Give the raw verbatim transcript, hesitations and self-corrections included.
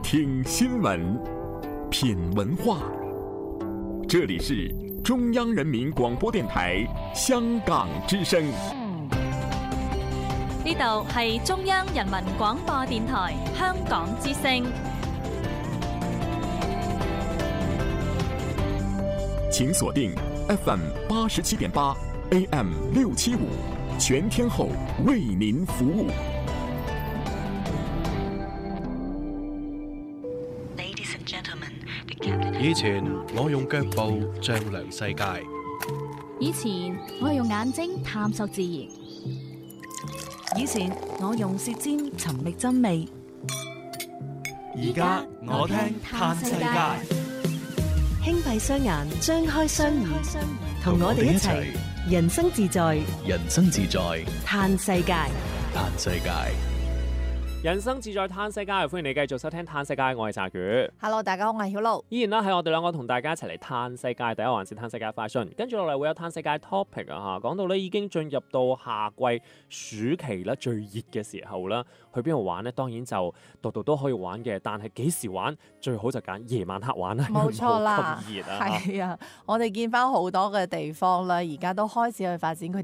聽新聞，品文化。這裡是中央人民廣播電台香港之聲。 呢度係中央人民廣播電台香港之聲。 請鎖定 F M 八十七點八 A M 六七五，全天候為您服務。 以前我用腳步丈量世界， 以前我用眼睛探索自然， 以前我用舌尖尋覓真味， 而家我聽嘆世界。 輕閉雙眼，張開雙耳，同我哋一齊人生自在， 人生自在嘆世界， 嘆世界。 人生自在嘆世界，歡迎你繼續收聽嘆世界，我係查卷。 Hello， 大家好，我係曉露。 依然啦，喺我哋兩個同大家一齊嚟嘆世界，第一環節嘆世界快訊，跟住落嚟會有嘆世界 topic 啊嚇。講到咧已經進入到夏季暑期啦，最熱嘅時候啦，去邊度玩呢？當然就度度都可以玩嘅，但係幾時玩最好就揀夜晚黑玩啦。 冇錯啦， 咁熱啊！ 係啊，我哋見翻好多嘅地方啦，而家都開始去發展佢哋